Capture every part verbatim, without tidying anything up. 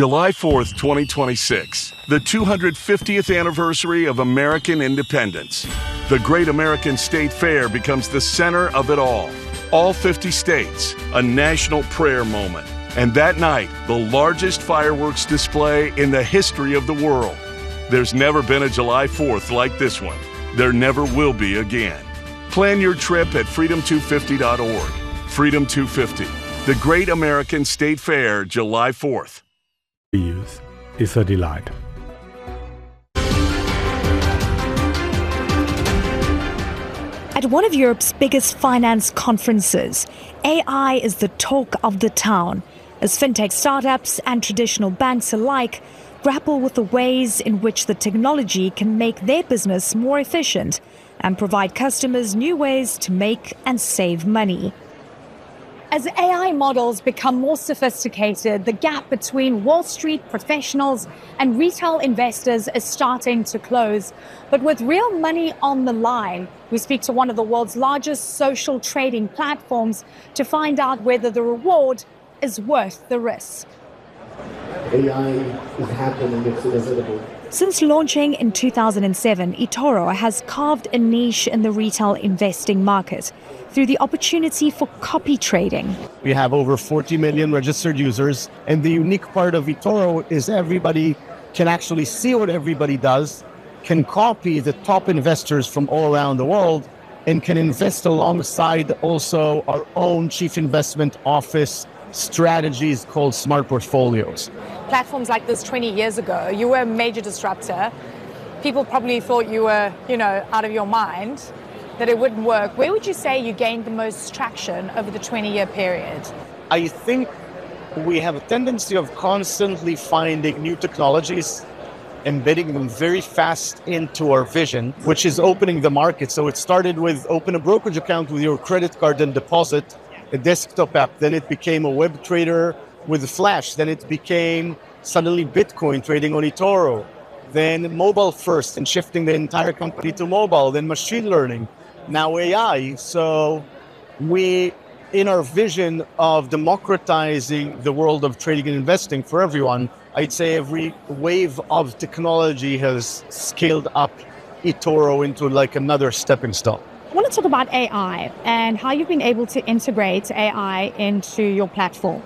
July fourth, twenty twenty-six, the two hundred fiftieth anniversary of American independence. The Great American State Fair becomes the center of it all. All fifty states, a national prayer moment. And that night, the largest fireworks display in the history of the world. There's never been a July fourth like this one. There never will be again. Plan your trip at freedom two fifty dot org. Freedom two fifty, the Great American State Fair, July fourth. Youth is a delight. At one of Europe's biggest finance conferences, A I is the talk of the town, as fintech startups and traditional banks alike grapple with the ways in which the technology can make their business more efficient and provide customers new ways to make and save money. As A I models become more sophisticated, the gap between Wall Street professionals and retail investors is starting to close. But with real money on the line, we speak to one of the world's largest social trading platforms to find out whether the reward is worth the risk. A I is happening, it's inevitable. Since launching in two thousand seven, eToro has carved a niche in the retail investing market through the opportunity for copy trading. We have over forty million registered users, and the unique part of eToro is everybody can actually see what everybody does, can copy the top investors from all around the world, and can invest alongside also our own chief investment office strategies called smart portfolios. Platforms like this twenty years ago, you were a major disruptor. People probably thought you were, you know, out of your mind, that it wouldn't work. Where would you say you gained the most traction over the twenty-year period? I think we have a tendency of constantly finding new technologies, embedding them very fast into our vision, which is opening the market. So it started with open a brokerage account with your credit card and deposit, a desktop app. Then it became a web trader with Flash. Then it became suddenly Bitcoin trading on eToro. Then mobile first and shifting the entire company to mobile. Then machine learning. Now A I. So we, in our vision of democratizing the world of trading and investing for everyone, I'd say every wave of technology has scaled up eToro into like another stepping stone. I want to talk about A I and how you've been able to integrate A I into your platform.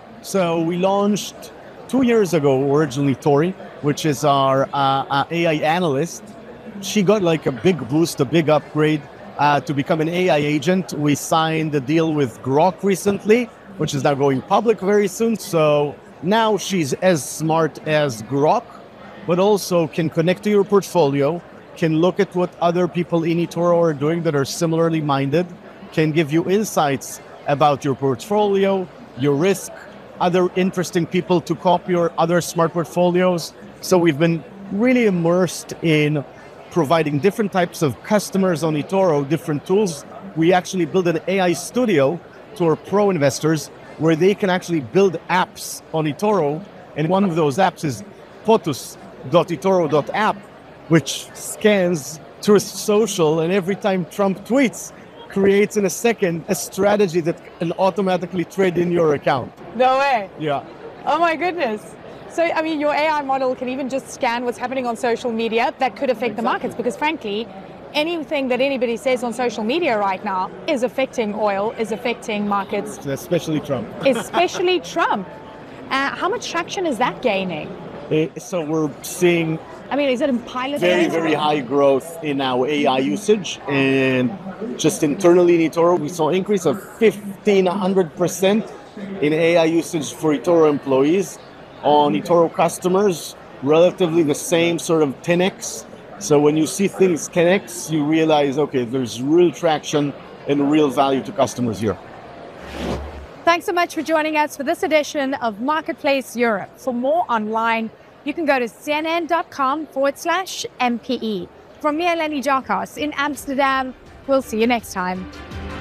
So we launched two years ago, originally Tori, which is our uh, uh, A I analyst. She got like a big boost, a big upgrade uh, to become an A I agent. We signed a deal with Grok recently, which is now going public very soon. So now she's as smart as Grok, but also can connect to your portfolio, can look at what other people in eToro are doing that are similarly minded, can give you insights about your portfolio, your risk, other interesting people to copy your other smart portfolios. So we've been really immersed in providing different types of customers on eToro, different tools. We actually built an A I studio to our pro investors where they can actually build apps on eToro. And one of those apps is potus dot etoro dot app, which scans Truth Social, and every time Trump tweets, creates in a second a strategy that can automatically trade in your account. No way. Yeah. Oh my goodness. So, I mean, your A I model can even just scan what's happening on social media that could affect the markets, because frankly, anything that anybody says on social media right now is affecting oil, is affecting markets. Especially Trump. Especially Trump. Uh, how much traction is that gaining? Uh, so we're seeing I mean, is it in pilot? Very, very high growth in our A I usage. And just internally in eToro, we saw an increase of fifteen hundred percent in A I usage for eToro employees. On eToro customers, relatively the same sort of ten x. So when you see things ten x, you realize, okay, there's real traction and real value to customers here. Thanks so much for joining us for this edition of Marketplace Europe. For more online, you can go to cnn.com forward slash MPE. From me, Eleni Jarkos in Amsterdam, we'll see you next time.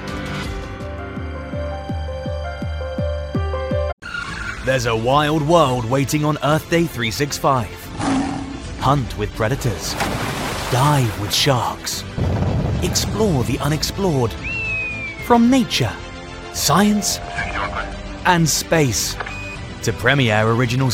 There's a wild world waiting on Earth Day three sixty-five. Hunt with predators. Dive with sharks. Explore the unexplored. From nature, science, and space to premiere original